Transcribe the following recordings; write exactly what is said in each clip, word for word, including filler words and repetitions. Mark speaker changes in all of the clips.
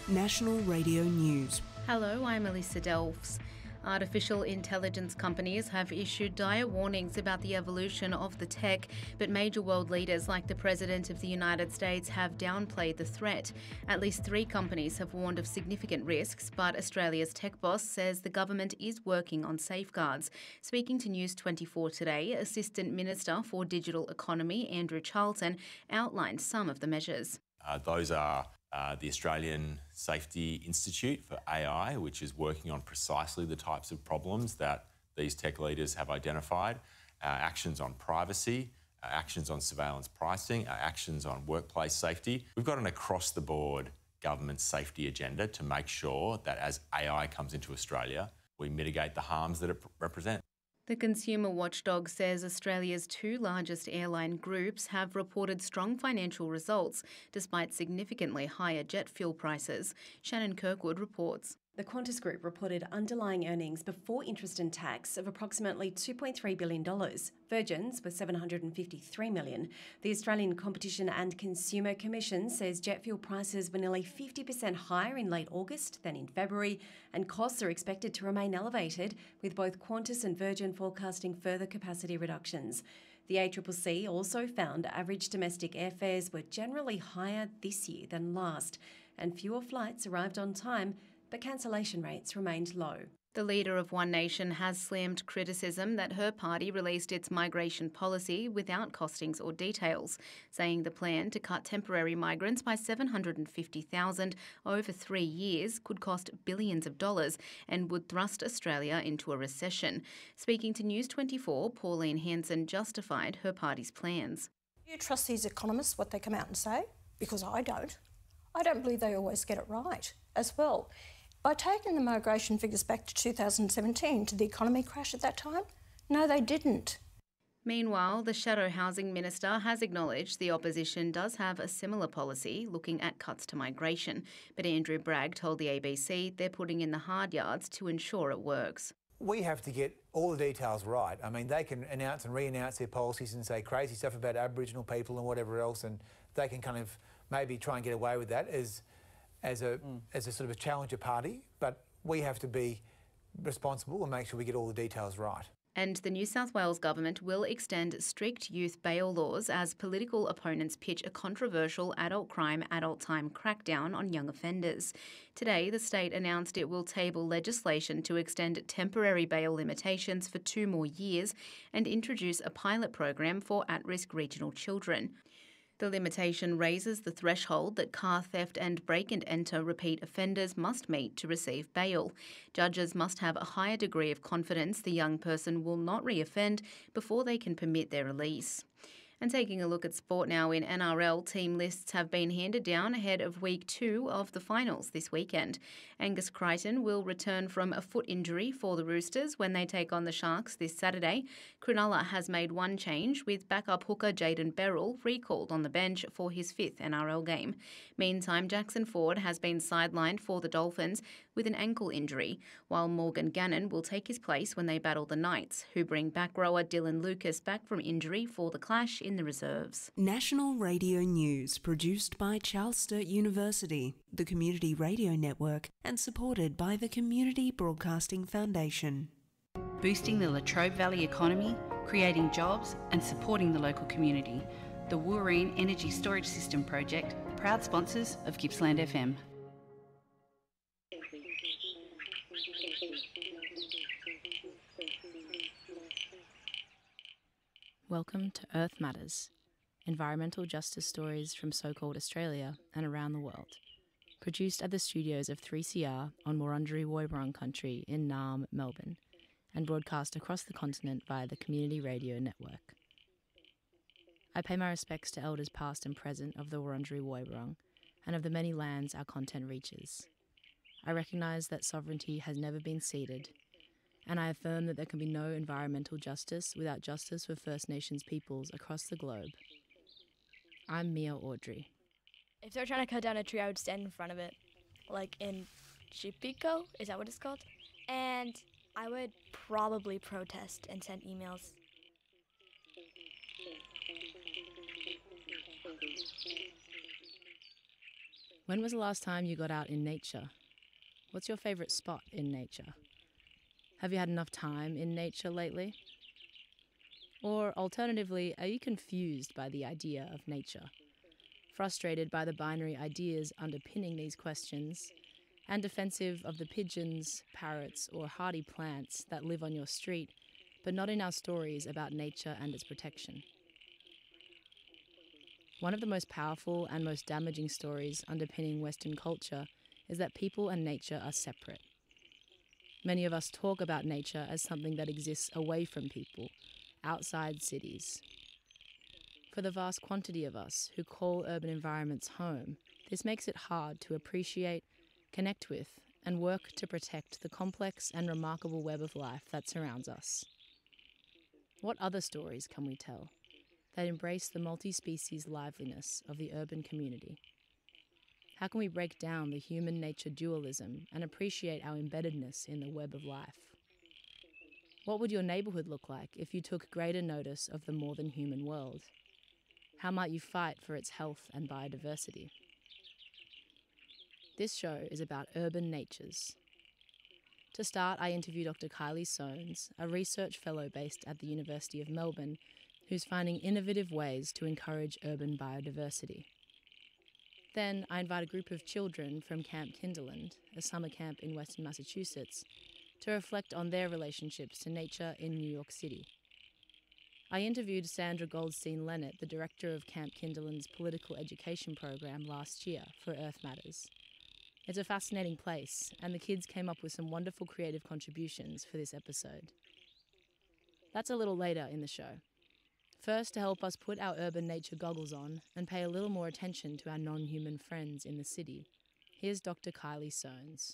Speaker 1: National Radio News.
Speaker 2: Hello, I'm Elisa Delves. Artificial intelligence companies have issued dire warnings about the evolution of the tech, but major world leaders like the President of the United States have downplayed the threat. At least three companies have warned of significant risks, but Australia's tech boss says the government is working on safeguards. Speaking to News twenty-four today, Assistant Minister for Digital Economy, Andrew Charlton, outlined some of the measures.
Speaker 3: Uh, those are uh, the Australian Safety Institute for A I, which is working on precisely the types of problems that these tech leaders have identified, uh, actions on privacy, uh, actions on surveillance pricing, uh, actions on workplace safety. We've got an across-the-board government safety agenda to make sure that as A I comes into Australia, we mitigate the harms that it represents.
Speaker 2: The consumer watchdog says Australia's two largest airline groups have reported strong financial results despite significantly higher jet fuel prices. Shannon Kirkwood reports.
Speaker 4: The Qantas Group reported underlying earnings before interest and tax of approximately two point three billion dollars. Virgin's was seven hundred fifty-three million dollars. The Australian Competition and Consumer Commission says jet fuel prices were nearly fifty percent higher in late August than in February, and costs are expected to remain elevated, with both Qantas and Virgin forecasting further capacity reductions. The A C C C also found average domestic airfares were generally higher this year than last, and fewer flights arrived on time, but cancellation rates remained low.
Speaker 2: The leader of One Nation has slammed criticism that her party released its migration policy without costings or details, saying the plan to cut temporary migrants by seven hundred fifty thousand over three years could cost billions of dollars and would thrust Australia into a recession. Speaking to News twenty-four, Pauline Hanson justified her party's plans.
Speaker 5: Do you trust these economists, what they come out and say? Because I don't. I don't believe they always get it right as well. By taking the migration figures back to two thousand seventeen, did the economy crash at that time? No, they didn't.
Speaker 2: Meanwhile, the Shadow Housing Minister has acknowledged the opposition does have a similar policy looking at cuts to migration, but Andrew Bragg told the A B C they're putting in the hard yards to ensure it works.
Speaker 6: We have to get all the details right. I mean, they can announce and re-announce their policies and say crazy stuff about Aboriginal people and whatever else, and they can kind of maybe try and get away with that as as a mm. as a sort of a challenger party, but we have to be responsible and make sure we get all the details right.
Speaker 2: And the New South Wales government will extend strict youth bail laws as political opponents pitch a controversial adult crime, adult time crackdown on young offenders. Today, the state announced it will table legislation to extend temporary bail limitations for two more years and introduce a pilot program for at-risk regional children. The limitation raises the threshold that car theft and break-and-enter repeat offenders must meet to receive bail. Judges must have a higher degree of confidence the young person will not reoffend before they can permit their release. And taking a look at sport now, in N R L, team lists have been handed down ahead of week two of the finals this weekend. Angus Crichton will return from a foot injury for the Roosters when they take on the Sharks this Saturday. Cronulla has made one change, with backup hooker Jayden Berrell recalled on the bench for his fifth N R L game. Meantime, Jackson Ford has been sidelined for the Dolphins with an ankle injury, while Morgan Gannon will take his place when they battle the Knights, who bring back rower Dylan Lucas back from injury for the clash in the reserves.
Speaker 1: National Radio News, produced by Charles Sturt University, the Community Radio Network, and supported by the Community Broadcasting Foundation.
Speaker 7: Boosting the Latrobe Valley economy, creating jobs and supporting the local community. The Wooreen Energy Storage System Project, proud sponsors of Gippsland F M.
Speaker 8: Welcome to Earth Matters, environmental justice stories from so-called Australia and around the world. Produced at the studios of three C R on Wurundjeri Woiwurrung country in Naarm, Melbourne, and broadcast across the continent via the Community Radio Network. I pay my respects to elders past and present of the Wurundjeri Woiwurrung and of the many lands our content reaches. I recognise that sovereignty has never been ceded, and I affirm that there can be no environmental justice without justice for First Nations peoples across the globe. I'm Mia Audrey.
Speaker 9: If they were trying to cut down a tree, I would stand in front of it, like in Chipiko, is that what it's called? And I would probably protest and send emails.
Speaker 8: When was the last time you got out in nature? What's your favourite spot in nature? Have you had enough time in nature lately? Or alternatively, are you confused by the idea of nature? Frustrated by the binary ideas underpinning these questions, and defensive of the pigeons, parrots, or hardy plants that live on your street, but not in our stories about nature and its protection? One of the most powerful and most damaging stories underpinning Western culture is that people and nature are separate. Many of us talk about nature as something that exists away from people, outside cities. For the vast quantity of us who call urban environments home, this makes it hard to appreciate, connect with, and work to protect the complex and remarkable web of life that surrounds us. What other stories can we tell that embrace the multi-species liveliness of the urban community? How can we break down the human-nature dualism and appreciate our embeddedness in the web of life? What would your neighbourhood look like if you took greater notice of the more than human world? How might you fight for its health and biodiversity? This show is about urban natures. To start, I interview Doctor Kylie Soanes, a research fellow based at the University of Melbourne, who's finding innovative ways to encourage urban biodiversity. Then I invite a group of children from Camp Kinderland, a summer camp in Western Massachusetts, to reflect on their relationships to nature in New York City. I interviewed Sandra Goldstein-Leonard, the director of Camp Kinderland's political education program last year for Earth Matters. It's a fascinating place, and the kids came up with some wonderful creative contributions for this episode. That's a little later in the show. First, to help us put our urban nature goggles on and pay a little more attention to our non-human friends in the city, here's Doctor Kylie Soanes.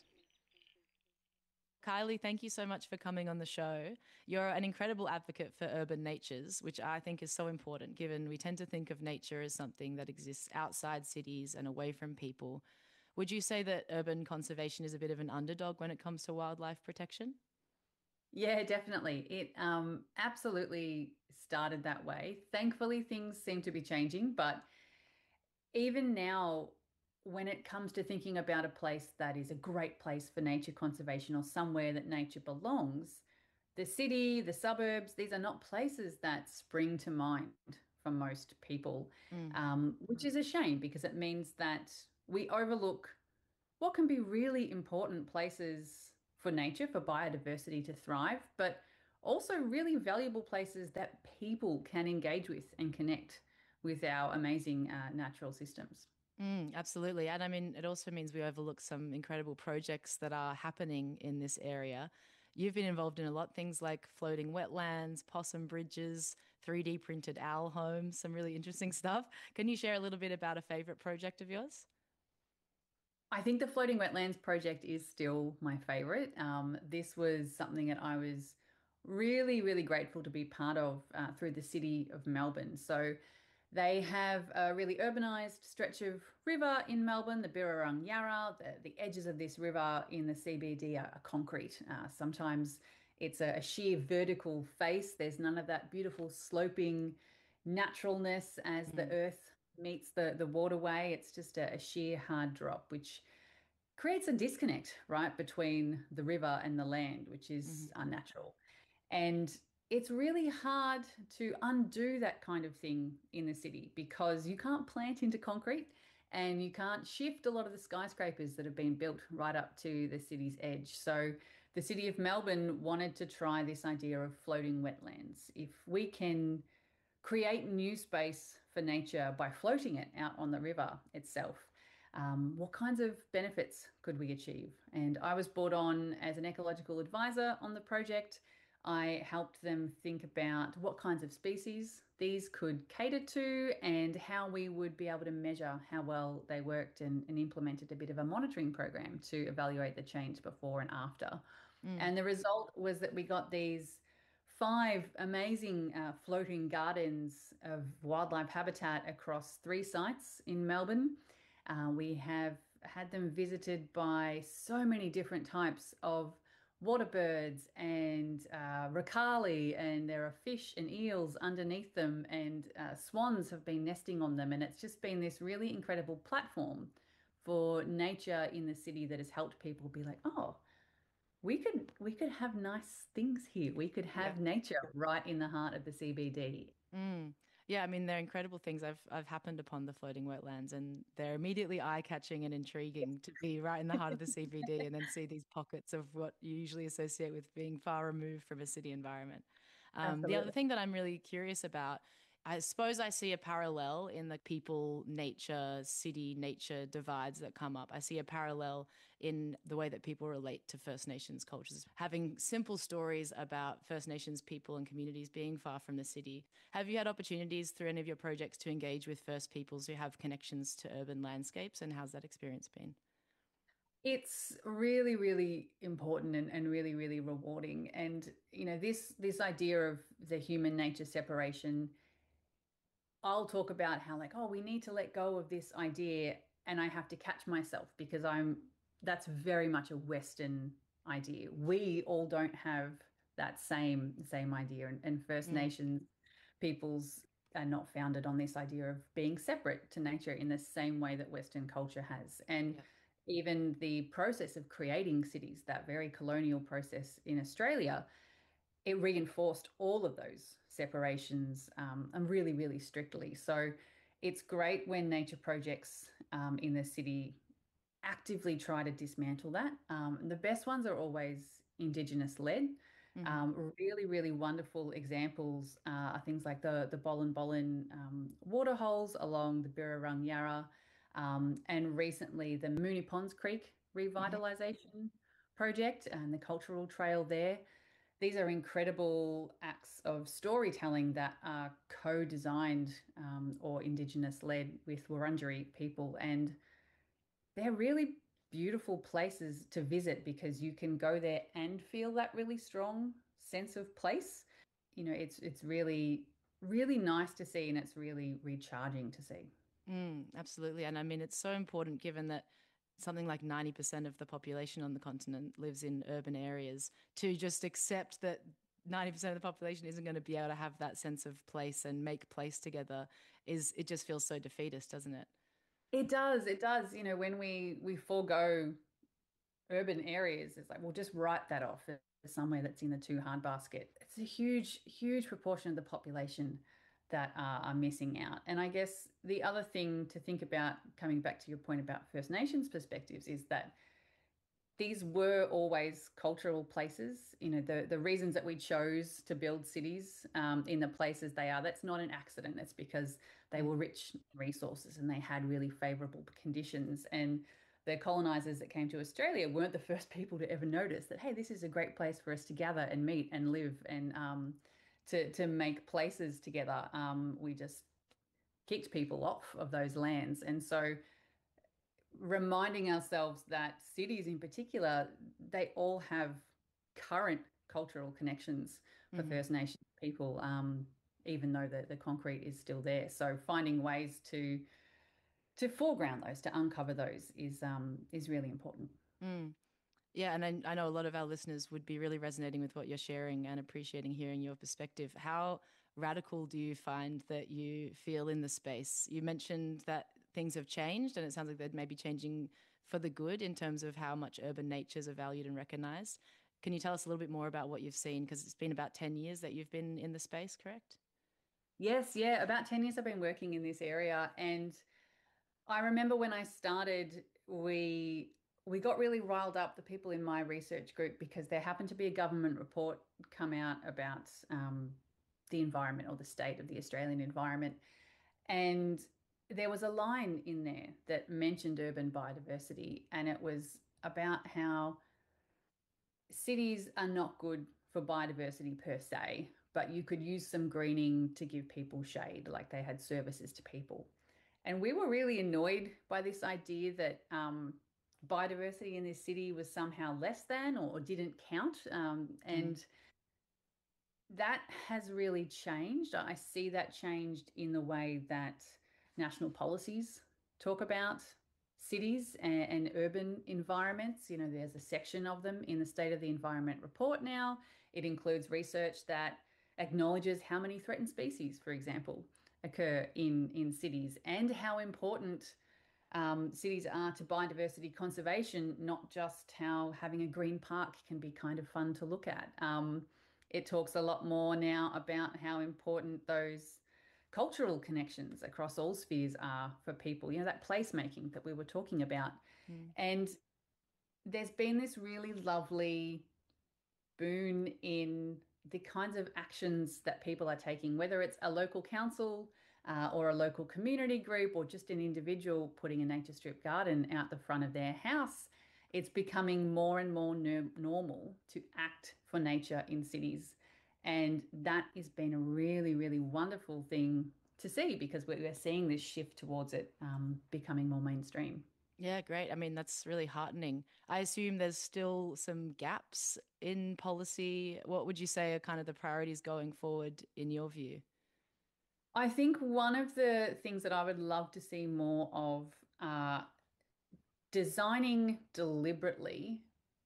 Speaker 8: Kylie, thank you so much for coming on the show. You're an incredible advocate for urban natures, which I think is so important, given we tend to think of nature as something that exists outside cities and away from people. Would you say that urban conservation is a bit of an underdog when it comes to wildlife protection?
Speaker 10: Yeah, definitely. It um, absolutely started that way. Thankfully, things seem to be changing, but even now, when it comes to thinking about a place that is a great place for nature conservation or somewhere that nature belongs, the city, the suburbs, these are not places that spring to mind for most people, mm. um, which is a shame because it means that we overlook what can be really important places for nature, for biodiversity to thrive, but also really valuable places that people can engage with and connect with our amazing uh, natural systems.
Speaker 8: Mm, absolutely. And I mean, it also means we overlook some incredible projects that are happening in this area. You've been involved in a lot, things like floating wetlands, possum bridges, three D printed owl homes, some really interesting stuff. Can you share a little bit about a favourite project of yours?
Speaker 10: I think the Floating Wetlands project is still my favourite. Um, this was something that I was really, really grateful to be part of uh, through the City of Melbourne. So they have a really urbanised stretch of river in Melbourne, the Birrarung Yarra. The, the edges of this river in the C B D are, are concrete. Uh, sometimes it's a, a sheer vertical face. There's none of that beautiful sloping naturalness as mm. the earth meets the, the waterway. It's just a, a sheer hard drop, which creates a disconnect, right, between the river and the land, which is mm-hmm. unnatural. And it's really hard to undo that kind of thing in the city because you can't plant into concrete and you can't shift a lot of the skyscrapers that have been built right up to the city's edge. So the City of Melbourne wanted to try this idea of floating wetlands. If we can create new space for nature by floating it out on the river itself, um, what kinds of benefits could we achieve? And I was brought on as an ecological advisor on the project. I helped them think about what kinds of species these could cater to and how we would be able to measure how well they worked, and, and implemented a bit of a monitoring program to evaluate the change before and after. Mm. And the result was that we got these five amazing uh, floating gardens of wildlife habitat across three sites in Melbourne. Uh, we have had them visited by so many different types of water birds and uh, ricali, and there are fish and eels underneath them, and uh, swans have been nesting on them. And it's just been this really incredible platform for nature in the city that has helped people be like, oh, we could we could have nice things here. We could have yeah. nature right in the heart of the C B D.
Speaker 8: Mm. Yeah, I mean, they're incredible things. I've I've happened upon the floating wetlands, and they're immediately eye-catching and intriguing to be right in the heart of the C B D and then see these pockets of what you usually associate with being far removed from a city environment. Um, the other thing that I'm really curious about, I suppose I see a parallel in the people, nature, city, nature divides that come up. I see a parallel in the way that people relate to First Nations cultures, having simple stories about First Nations people and communities being far from the city. Have you had opportunities through any of your projects to engage with First Peoples who have connections to urban landscapes, and how's that experience been?
Speaker 10: It's really, really important and, and really, really rewarding. And, you know, this this idea of the human nature separation, I'll talk about how like, oh, we need to let go of this idea, and I have to catch myself because I'm that's very much a Western idea. We all don't have that same same idea, and, and First mm. Nations peoples are not founded on this idea of being separate to nature in the same way that Western culture has. And yeah. even the process of creating cities, that very colonial process in Australia, it reinforced all of those separations um, and really, really strictly. So it's great when nature projects um, in the city actively try to dismantle that. Um, the best ones are always Indigenous led. Mm-hmm. Um, really, really wonderful examples uh, are things like the, the Bolin Bolin um, waterholes along the Birrarung Yarra, um, and recently the Moonee Ponds Creek revitalisation mm-hmm. project and the cultural trail there. These are incredible acts of storytelling that are co-designed um, or Indigenous-led with Wurundjeri people, and they're really beautiful places to visit because you can go there and feel that really strong sense of place. You know, it's it's really, really nice to see, and it's really recharging to see.
Speaker 8: Mm, absolutely. And I mean, it's so important given that something like ninety percent of the population on the continent lives in urban areas, to just accept that ninety percent of the population isn't going to be able to have that sense of place and make place together is, it just feels so defeatist, doesn't it?
Speaker 10: It does. It does. You know, when we, we forego urban areas, it's like, we'll just write that off as somewhere that's in the too hard basket. It's a huge, huge proportion of the population that are, are missing out. And I guess the other thing to think about, coming back to your point about First Nations perspectives, is that these were always cultural places. You know, the, the reasons that we chose to build cities um, in the places they are, that's not an accident. It's because they were rich in resources and they had really favourable conditions. And the colonisers that came to Australia weren't the first people to ever notice that, hey, this is a great place for us to gather and meet and live and um, to, to make places together. Um, we just kicked people off of those lands. And so reminding ourselves that cities in particular, they all have current cultural connections for mm-hmm. First Nations people, um, even though the, the concrete is still there. So finding ways to to foreground those, to uncover those is um, is really important.
Speaker 8: Mm. Yeah, and I, I know a lot of our listeners would be really resonating with what you're sharing and appreciating hearing your perspective. How radical do you find that you feel in the space? You mentioned that things have changed, and it sounds like they're maybe changing for the good in terms of how much urban natures are valued and recognised. Can you tell us a little bit more about what you've seen? Because it's been about ten years that you've been in the space, correct?
Speaker 10: Yes, yeah, about ten years I've been working in this area. And I remember when I started, we we got really riled up, the people in my research group, because there happened to be a government report come out about um, the environment, or the state of the Australian environment. And there was a line in there that mentioned urban biodiversity, and it was about how cities are not good for biodiversity per se, but you could use some greening to give people shade, like they had services to people. And we were really annoyed by this idea that um, biodiversity in this city was somehow less than or, or didn't count. Um, and mm. that has really changed. I see that changed in the way that national policies talk about cities and, and urban environments. You know, there's a section of them in the State of the Environment report now. It includes research that acknowledges how many threatened species, for example, occur in, in cities, and how important um, cities are to biodiversity conservation, not just how having a green park can be kind of fun to look at. Um, it talks a lot more now about how important those cultural connections across all spheres are for people, you know, that placemaking that we were talking about. Mm. And there's been this really lovely boon in the kinds of actions that people are taking, whether it's a local council uh, or a local community group or just an individual putting a nature strip garden out the front of their house. It's becoming more and more no- normal to act for nature in cities. And that has been a really, really wonderful thing to see, because we're seeing this shift towards it um, becoming more mainstream.
Speaker 8: Yeah, great. I mean, that's really heartening. I assume there's still some gaps in policy. What would you say are kind of the priorities going forward in your view?
Speaker 10: I think one of the things that I would love to see more of uh, designing deliberately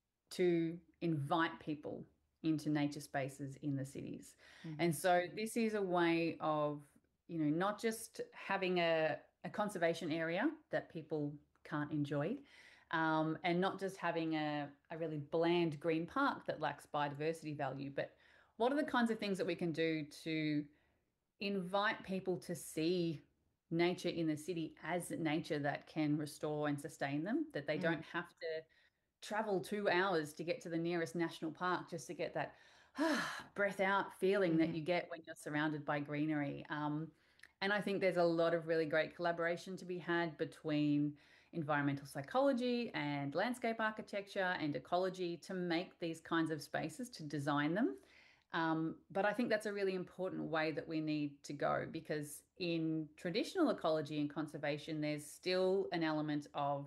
Speaker 10: to invite people into nature spaces in the cities. Mm-hmm. And so this is a way of, you know, not just having a, a conservation area that people can't enjoy, um, and not just having a, a really bland green park that lacks biodiversity value, but what are the kinds of things that we can do to invite people to see nature in the city as nature that can restore and sustain them, that they mm. don't have to travel two hours to get to the nearest national park just to get that ah, breath out feeling mm-hmm. that you get when you're surrounded by greenery. Um, and I think there's a lot of really great collaboration to be had between environmental psychology and landscape architecture and ecology to make these kinds of spaces, to design them. Um, but I think that's a really important way that we need to go, because in traditional ecology and conservation, there's still an element of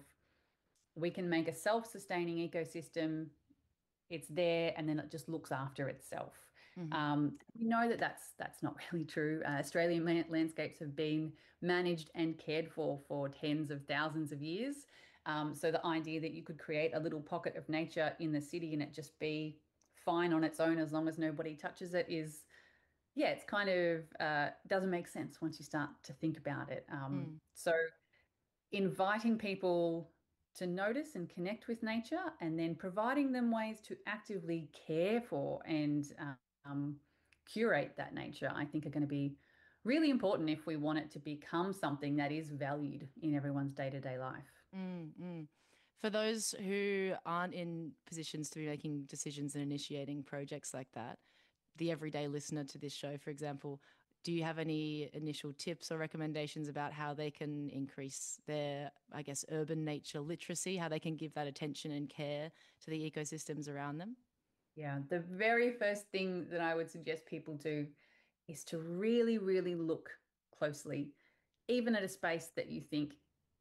Speaker 10: we can make a self-sustaining ecosystem, it's there, and then it just looks after itself. Mm-hmm. Um, we know that that's, that's not really true. Uh, Australian land- landscapes have been managed and cared for for tens of thousands of years. Um, so the idea that you could create a little pocket of nature in the city and it just be fine on its own as long as nobody touches it is, yeah, it's kind of uh, doesn't make sense once you start to think about it. Um, mm. So inviting people to notice and connect with nature, and then providing them ways to actively care for and um, curate that nature, I think are going to be really important if we want it to become something that is valued in everyone's day-to-day life.
Speaker 8: Mm-hmm. For those who aren't in positions to be making decisions and initiating projects like that, the everyday listener to this show, for example, do you have any initial tips or recommendations about how they can increase their, I guess, urban nature literacy, how they can give that attention and care to the ecosystems around them?
Speaker 10: Yeah, the very first thing that I would suggest people do is to really, really look closely, even at a space that you think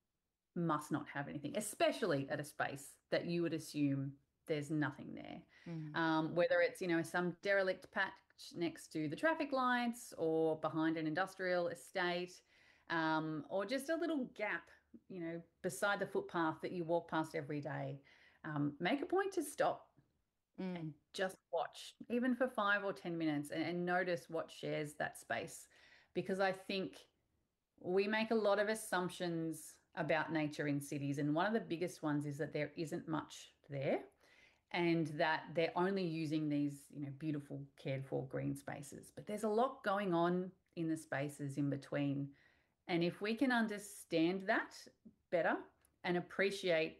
Speaker 10: must not have anything, especially at a space that you would assume there's nothing there. Mm. Um, whether it's, you know, some derelict patch next to the traffic lights or behind an industrial estate, um, or just a little gap, you know, beside the footpath that you walk past every day. Um, make a point to stop mm. and just watch, even for five or ten minutes, and, and notice what shares that space. Because I think we make a lot of assumptions about nature in cities, and one of the biggest ones is that there isn't much there, and that they're only using these, you know, beautiful, cared for green spaces. But there's a lot going on in the spaces in between. And if we can understand that better and appreciate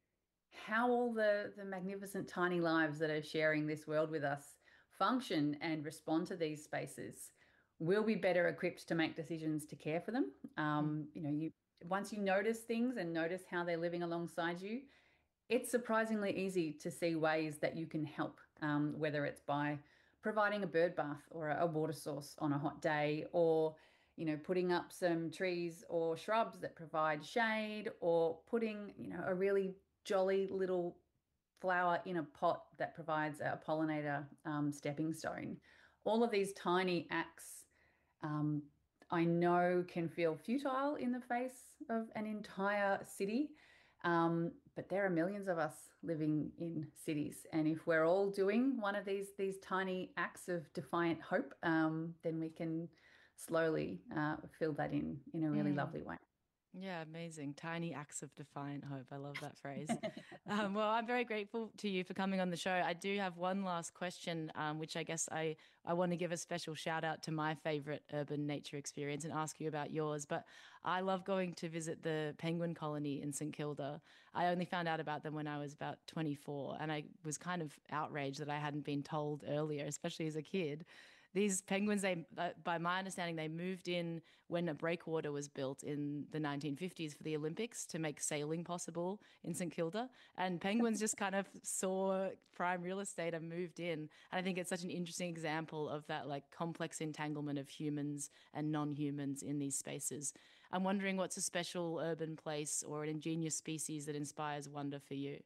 Speaker 10: how all the, the magnificent tiny lives that are sharing this world with us function and respond to these spaces, we'll be better equipped to make decisions to care for them. Um, you know, you once you notice things and notice how they're living alongside you, it's surprisingly easy to see ways that you can help, um, whether it's by providing a bird bath or a water source on a hot day, or, you know, putting up some trees or shrubs that provide shade, or putting, you know, a really jolly little flower in a pot that provides a pollinator um, stepping stone. All of these tiny acts, um, I know, can feel futile in the face of an entire city. Um, but there are millions of us living in cities. And if we're all doing one of these, these tiny acts of defiant hope, um, then we can slowly uh, fill that in in a really mm. lovely way.
Speaker 8: Yeah, amazing. Tiny acts of defiant hope. I love that phrase. um, well, I'm very grateful to you for coming on the show. I do have one last question, um, which I guess I, I want to give a special shout out to my favourite urban nature experience and ask you about yours. But I love going to visit the penguin colony in St Kilda. I only found out about them when I was about twenty-four, and I was kind of outraged that I hadn't been told earlier, especially as a kid. These penguins, they, uh, by my understanding, they moved in when a breakwater was built in the nineteen fifties for the Olympics to make sailing possible in St Kilda. And penguins just kind of saw prime real estate and moved in. And I think it's such an interesting example of that like complex entanglement of humans and non-humans in these spaces. I'm wondering what's a special urban place or an ingenious species that inspires wonder for you?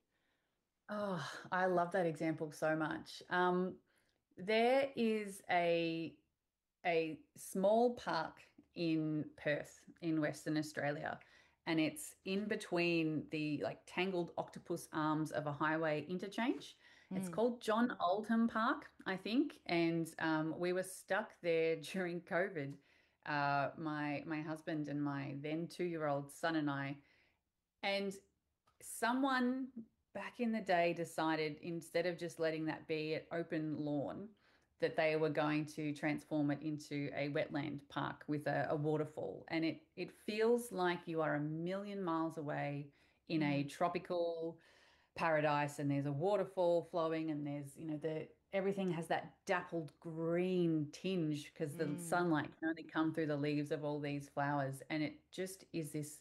Speaker 10: Oh, I love that example so much. Um, There is a a small park in Perth in Western Australia, and it's in between the like tangled octopus arms of a highway interchange. Mm. It's called John Oldham Park, I think, and um, we were stuck there during COVID. Uh, my my husband and my then two-year-old son and I, and someone back in the day decided instead of just letting that be an open lawn, that they were going to transform it into a wetland park with a, a waterfall. And it it feels like you are a million miles away in mm. a tropical paradise, and there's a waterfall flowing, and there's, you know, the everything has that dappled green tinge because the mm. sunlight can only come through the leaves of all these flowers. And it just is this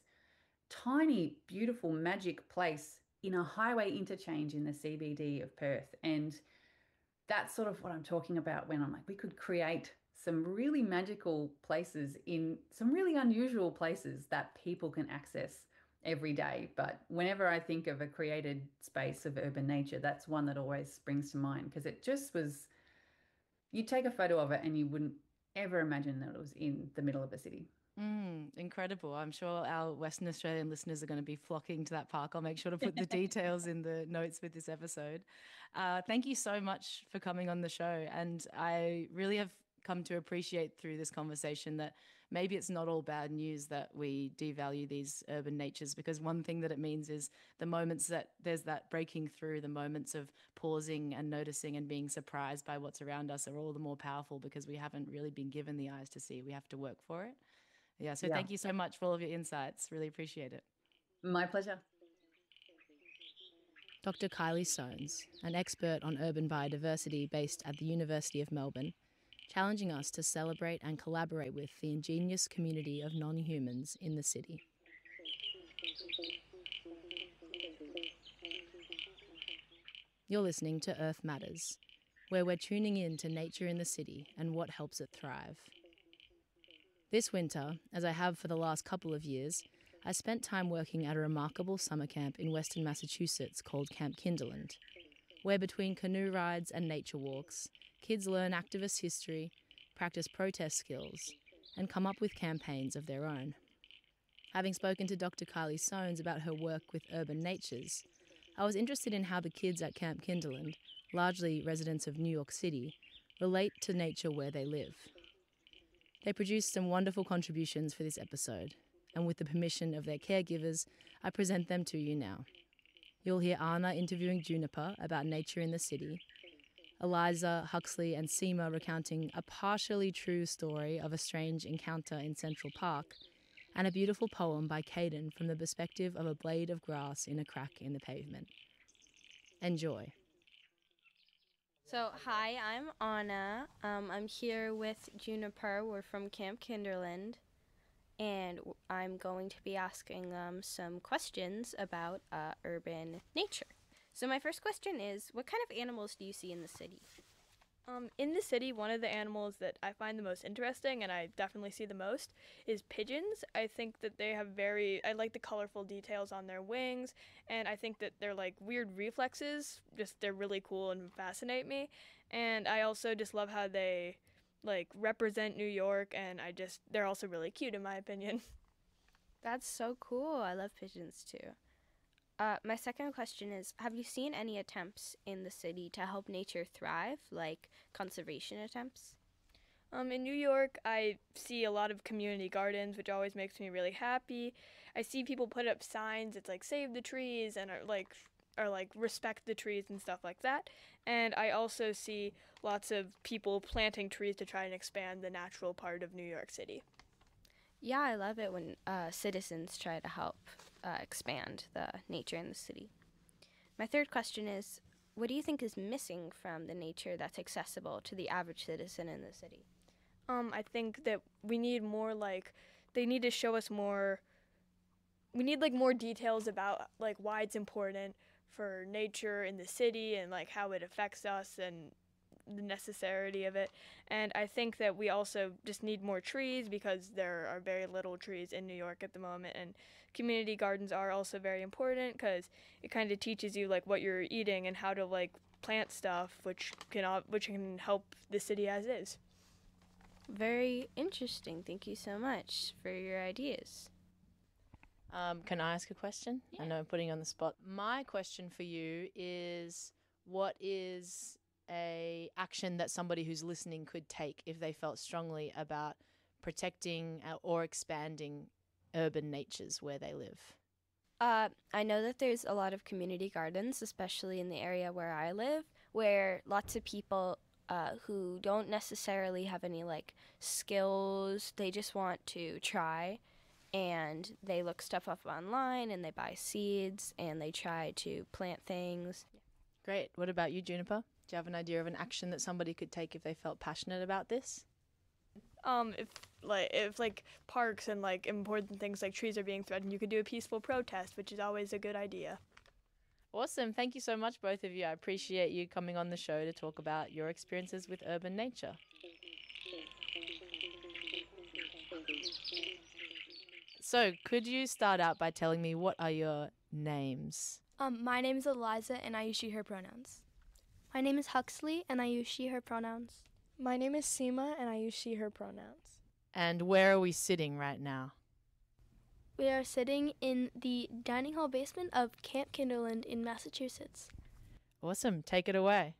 Speaker 10: tiny, beautiful, magic place in a highway interchange in the C B D of Perth. And that's sort of what I'm talking about when I'm like, we could create some really magical places in some really unusual places that people can access every day. But whenever I think of a created space of urban nature, that's one that always springs to mind, because it just was, you'd take a photo of it and you wouldn't ever imagine that it was in the middle of a city.
Speaker 8: Mm, incredible. I'm sure our Western Australian listeners are going to be flocking to that park. I'll make sure to put the details in the notes with this episode. Uh, thank you so much for coming on the show. And I really have come to appreciate through this conversation that maybe it's not all bad news that we devalue these urban natures, because one thing that it means is the moments that there's that breaking through, the moments of pausing and noticing and being surprised by what's around us are all the more powerful because we haven't really been given the eyes to see. We have to work for it. Yeah, so yeah. Thank you so much for all of your insights. Really appreciate it.
Speaker 10: My pleasure.
Speaker 8: Doctor Kylie Soanes, an expert on urban biodiversity based at the University of Melbourne, challenging us to celebrate and collaborate with the ingenious community of non-humans in the city. You're listening to Earth Matters, where we're tuning in to nature in the city and what helps it thrive. This winter, as I have for the last couple of years, I spent time working at a remarkable summer camp in western Massachusetts called Camp Kinderland, where between canoe rides and nature walks, kids learn activist history, practice protest skills, and come up with campaigns of their own. Having spoken to Doctor Kylie Soanes about her work with urban natures, I was interested in how the kids at Camp Kinderland, largely residents of New York City, relate to nature where they live. They produced some wonderful contributions for this episode, and with the permission of their caregivers, I present them to you now. You'll hear Anna interviewing Juniper about nature in the city, Eliza, Huxley and Seema recounting a partially true story of a strange encounter in Central Park, and a beautiful poem by Caden from the perspective of a blade of grass in a crack in the pavement. Enjoy.
Speaker 11: So, hi, I'm Anna. Um, I'm here with Juniper. We're from Camp Kinderland, and I'm going to be asking them some questions about uh, urban nature. So my first question is, what kind of animals do you see in the city?
Speaker 9: Um, in the city, one of the animals that I find the most interesting, and I definitely see the most, is pigeons. I think that they have very, I like the colorful details on their wings, and I think that they're like weird reflexes, just they're really cool and fascinate me. And I also just love how they like represent New York, and I just, they're also really cute in my opinion.
Speaker 11: That's so cool. I love pigeons too. Uh, my second question is, have you seen any attempts in the city to help nature thrive, like conservation attempts?
Speaker 9: Um, in New York, I see a lot of community gardens, which always makes me really happy. I see people put up signs. It's like save the trees and are like are like respect the trees and stuff like that. And I also see lots of people planting trees to try and expand the natural part of New York City.
Speaker 11: Yeah, I love it when uh, citizens try to help uh, expand the nature in the city. My third question is, what do you think is missing from the nature that's accessible to the average citizen in the city?
Speaker 9: Um, I think that we need more, like, they need to show us more, we need, like, more details about, like, why it's important for nature in the city and, like, how it affects us and the necessity of it. And I think that we also just need more trees because there are very little trees in New York at the moment. And community gardens are also very important because it kind of teaches you, like, what you're eating and how to, like, plant stuff, which can al- which can help the city as is.
Speaker 11: Very interesting. Thank you so much for your ideas.
Speaker 8: Um, can I ask a question?
Speaker 11: Yeah.
Speaker 8: I know I'm putting you on the spot. My question for you is, what is a action that somebody who's listening could take if they felt strongly about protecting or expanding urban natures where they live?
Speaker 11: Uh, I know that there's a lot of community gardens, especially in the area where I live, where lots of people uh, who don't necessarily have any, like, skills, they just want to try, and they look stuff up online, and they buy seeds, and they try to plant things.
Speaker 8: Great. What about you, Juniper? Do you have an idea of an action that somebody could take if they felt passionate about this?
Speaker 9: Um, if like if like parks and like important things like trees are being threatened, you could do a peaceful protest, which is always a good idea.
Speaker 8: Awesome. Thank you so much, both of you. I appreciate you coming on the show to talk about your experiences with urban nature. So, could you start out by telling me what are your names?
Speaker 12: Um, my name is Eliza, and I use she, her pronouns.
Speaker 13: My name is Huxley, and I use she, her pronouns.
Speaker 14: My name is Seema, and I use she, her pronouns.
Speaker 8: And where are we sitting right now?
Speaker 13: We are sitting in the dining hall basement of Camp Kinderland in Massachusetts.
Speaker 8: Awesome. Take it away.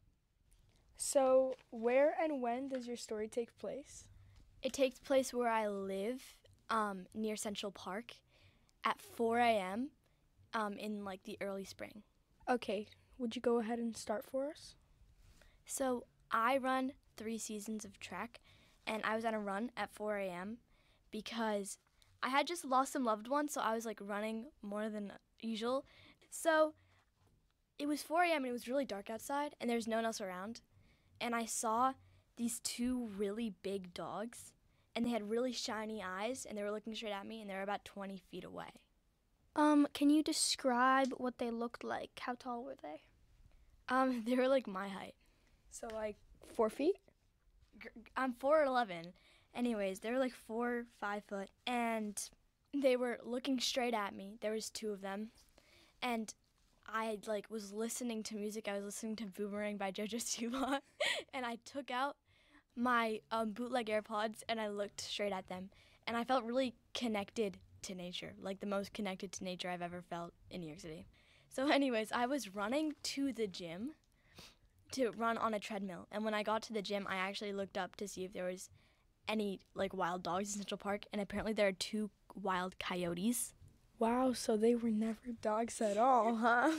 Speaker 14: So, where and when does your story take place?
Speaker 12: It takes place where I live, um, near Central Park, at four a.m. Um, in, like, the early spring.
Speaker 14: Okay. Would you go ahead and start for us?
Speaker 12: So, I run three seasons of track, and I was on a run at four a.m. because I had just lost some loved ones, so I was, like, running more than usual. So, it was four a.m. and it was really dark outside, and there was no one else around. And I saw these two really big dogs, and they had really shiny eyes, and they were looking straight at me, and they were about twenty feet away.
Speaker 13: Um, can you describe what they looked like? How tall were they?
Speaker 12: Um, they were, like, my height.
Speaker 14: So, like, four feet?
Speaker 12: I'm four eleven. Anyways, they were like four, five foot, and they were looking straight at me. There was two of them, and I like was listening to music. I was listening to Boomerang by JoJo Siwa, and I took out my um, bootleg AirPods and I looked straight at them, and I felt really connected to nature, like the most connected to nature I've ever felt in New York City. So, anyways, I was running to the gym to run on a treadmill, and when I got to the gym, I actually looked up to see if there was any like wild dogs in Central Park, and apparently there are two wild coyotes.
Speaker 14: Wow, so they were never dogs at all, huh?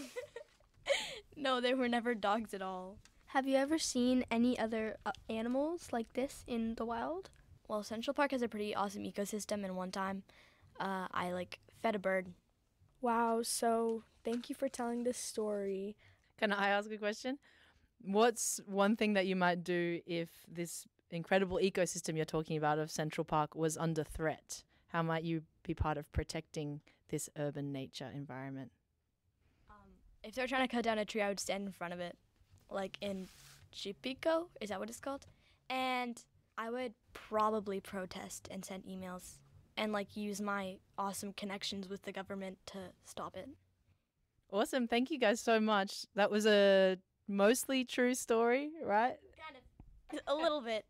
Speaker 12: No, they were never dogs at all.
Speaker 13: Have you ever seen any other uh, animals like this in the wild?
Speaker 12: Well, Central Park has a pretty awesome ecosystem, and one time uh, I like fed a bird.
Speaker 14: Wow, so thank you for telling this story.
Speaker 8: Can I ask a question? What's one thing that you might do if this incredible ecosystem you're talking about of Central Park was under threat? How might you be part of protecting this urban nature environment?
Speaker 12: Um, if they were trying to cut down a tree, I would stand in front of it, like in Chipico, is that what it's called? And I would probably protest and send emails and like use my awesome connections with the government to stop it.
Speaker 8: Awesome. Thank you guys so much. That was a mostly true story, right?
Speaker 12: Kind of. A little bit.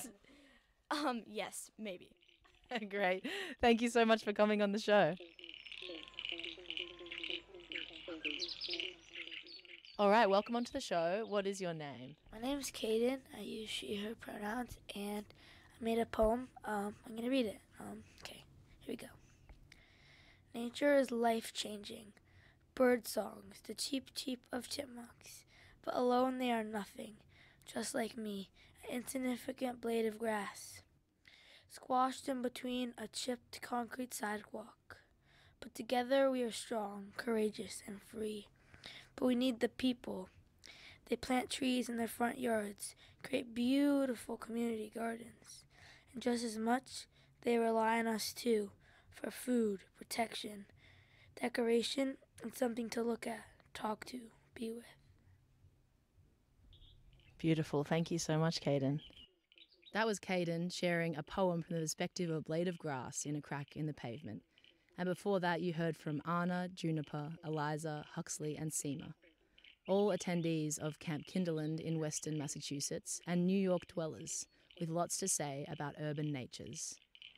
Speaker 12: um, yes, maybe.
Speaker 8: Great. Thank you so much for coming on the show. All right, welcome onto the show. What is your name?
Speaker 15: My name is Kaden. I use she, her pronouns, and I made a poem. Um, I'm going to read it. Um, okay, here we go. Nature is life-changing. Bird songs, the cheep-cheep of chipmunks. But alone they are nothing, just like me, an insignificant blade of grass, squashed in between a chipped concrete sidewalk. But together we are strong, courageous, and free. But we need the people. They plant trees in their front yards, create beautiful community gardens. And just as much, they rely on us too, for food, protection, decoration, and something to look at, talk to, be with.
Speaker 8: Beautiful. Thank you so much, Kaden. That was Kaden sharing a poem from the perspective of a blade of grass in a crack in the pavement. And before that, you heard from Anna, Juniper, Eliza, Huxley, and Seema, all attendees of Camp Kinderland in Western Massachusetts and New York dwellers with lots to say about urban natures.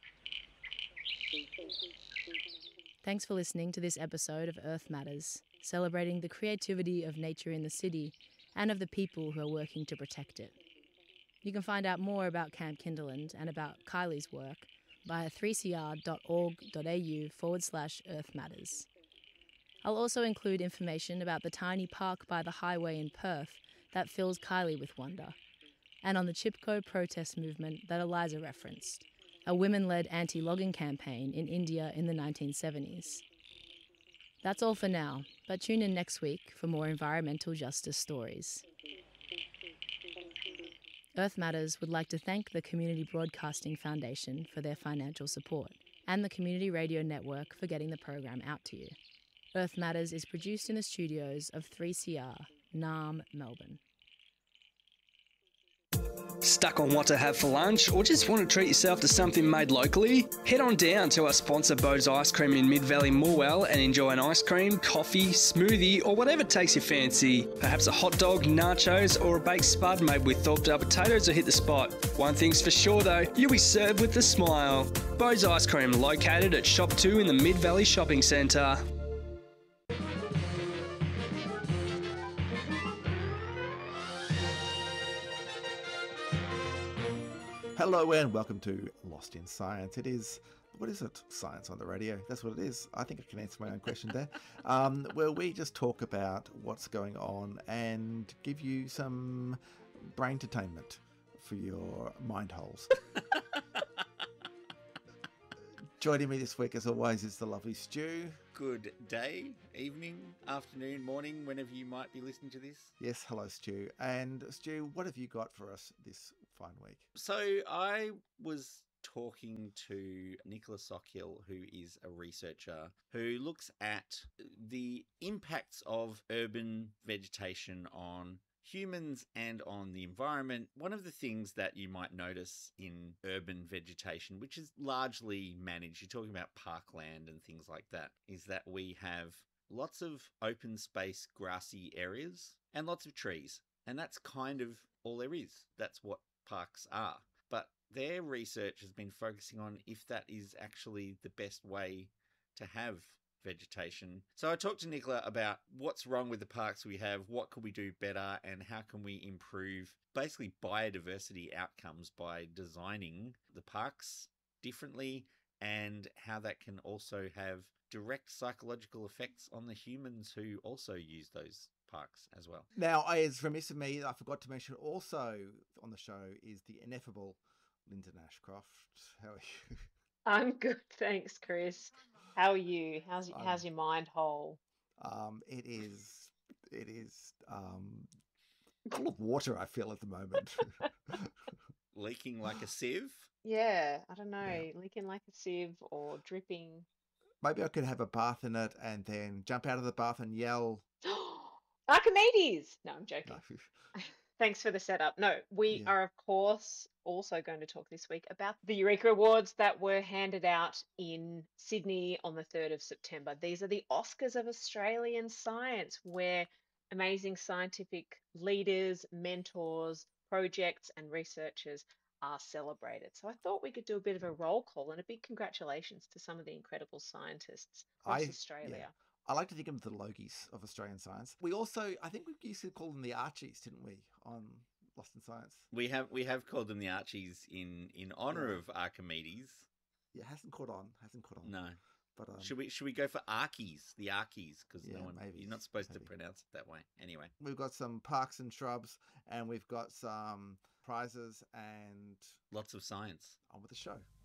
Speaker 8: Thanks for listening to this episode of Earth Matters, celebrating the creativity of nature in the city and of the people who are working to protect it. You can find out more about Camp Kinderland and about Kylie's work via three c r dot org dot a u forward slash Earth Matters. I'll also include information about the tiny park by the highway in Perth that fills Kylie with wonder, and on the Chipko protest movement that Eliza referenced, a women-led anti-logging campaign in India in the nineteen seventies. That's all for now, but tune in next week for more environmental justice stories. Earth Matters would like to thank the Community Broadcasting Foundation for their financial support, and the Community Radio Network for getting the program out to you. Earth Matters is produced in the studios of three C R, Naarm, Melbourne.
Speaker 16: Stuck on what to have for lunch or just want to treat yourself to something made locally? Head on down to our sponsor Bo's Ice Cream in Mid-Valley Morwell and enjoy an ice cream, coffee, smoothie or whatever takes your fancy. Perhaps a hot dog, nachos or a baked spud made with Thorpe Dale potatoes will hit the spot. One thing's for sure though, you'll be served with a smile. Bo's Ice Cream located at Shop two in the Mid-Valley Shopping Centre.
Speaker 17: Hello and welcome to Lost in Science. It is, what is it? Science on the radio. That's what it is. I think I can answer my own question there. Um, where we just talk about what's going on and give you some brain entertainment for your mind holes. Joining me this week, as always, is the lovely Stu.
Speaker 18: Good day, evening, afternoon, morning, whenever you might be listening to this.
Speaker 17: Yes, hello, Stu. And Stu, what have you got for us this fine week?
Speaker 18: So I was talking to Nicola Sockhill, who is a researcher who looks at the impacts of urban vegetation on humans and on the environment. One of the things that you might notice in urban vegetation, which is largely managed, you're talking about parkland and things like that, is that we have lots of open space, grassy areas and lots of trees. And that's kind of all there is. That's what parks are. But their research has been focusing on if that is actually the best way to have vegetation. So I talked to Nicola about what's wrong with the parks we have, what could we do better, and how can we improve basically biodiversity outcomes by designing the parks differently, and how that can also have direct psychological effects on the humans who also use those parks as well.
Speaker 17: Now, it's remiss of me, I forgot to mention also on the show is the ineffable Linda Ashcroft. How are you?
Speaker 19: I'm good, thanks, Chris. How are you? How's um, how's your mind hole?
Speaker 17: Um, it is it is um, full of water. I feel at the moment.
Speaker 18: Leaking like a sieve.
Speaker 19: Yeah, I don't know,
Speaker 17: yeah. Leaking
Speaker 19: like a sieve or dripping.
Speaker 17: Maybe I could have a bath in it and then jump out of the bath and yell,
Speaker 19: Archimedes! No, I'm joking. No. Thanks for the setup. No, we yeah. are, of course, also going to talk this week about the Eureka Awards that were handed out in Sydney on the third of September. These are the Oscars of Australian science, where amazing scientific leaders, mentors, projects, and researchers are celebrated. So I thought we could do a bit of a roll call and a big congratulations to some of the incredible scientists across
Speaker 17: I,
Speaker 19: Australia.
Speaker 17: Yeah. I like to think of them the Logies of Australian science. We also, I think we used to call them the Archies, didn't we, on Lost in Science?
Speaker 18: We have we have called them the Archies in, in honour
Speaker 17: Yeah.
Speaker 18: of Archimedes.
Speaker 17: Yeah, hasn't caught on. Hasn't caught on.
Speaker 18: No.
Speaker 17: But um,
Speaker 18: should we should we go for Archies? The Archies, because
Speaker 17: Yeah,
Speaker 18: no one
Speaker 17: maybe,
Speaker 18: you're not supposed
Speaker 17: maybe.
Speaker 18: to pronounce it that way. Anyway.
Speaker 17: we've got some parks and shrubs, and we've got some prizes, and
Speaker 18: Lots of science.
Speaker 17: on with the show.